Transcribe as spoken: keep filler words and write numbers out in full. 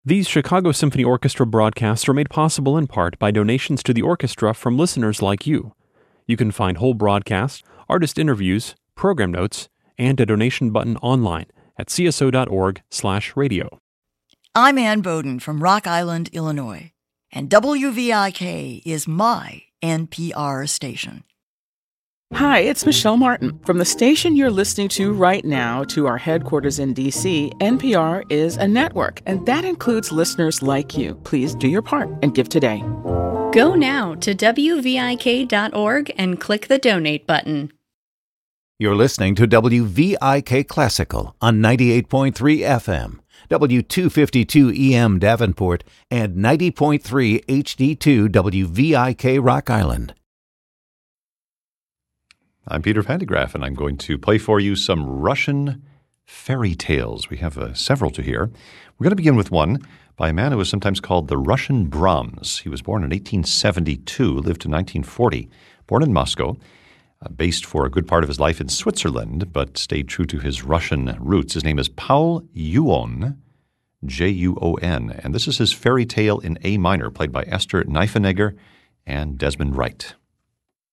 These Chicago Symphony Orchestra broadcasts are made possible in part by donations to the orchestra from listeners like you. You can find whole broadcasts, artist interviews, program notes, and a donation button online at c s o dot org slash radio. I'm Ann Bowden from Rock Island, Illinois, and W V I K is my N P R station. Hi, it's Michelle Martin. From the station you're listening to right now to our headquarters in D C, N P R is a network, and that includes listeners like you. Please do your part and give today. Go now to w v i k dot org and click the donate button. You're listening to W V I K Classical on ninety-eight point three F M, W two fifty-two E M Davenport, and ninety point three H D two W V I K Rock Island. I'm Peter Vandegraff, and I'm going to play for you some Russian fairy tales. We have uh, several to hear. We're going to begin with one by a man who is sometimes called the Russian Brahms. He was born in eighteen seventy-two, lived to nineteen forty, born in Moscow, uh, based for a good part of his life in Switzerland, but stayed true to his Russian roots. His name is Paul Yuon, J U O N, and this is his fairy tale in A minor, played by Esther Niefenegger and Desmond Wright.